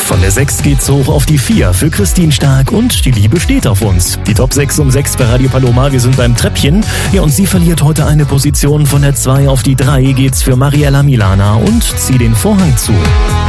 Von der 6 geht's hoch auf die 4 für Christine Stark und Die Liebe steht auf uns. Die Top 6 um 6 bei Radio Paloma, wir sind beim Treppchen. Ja, und sie verliert heute eine Position. Von der 2 auf die 3 geht's für Mariella Milana und Zieh den Vorhang zu.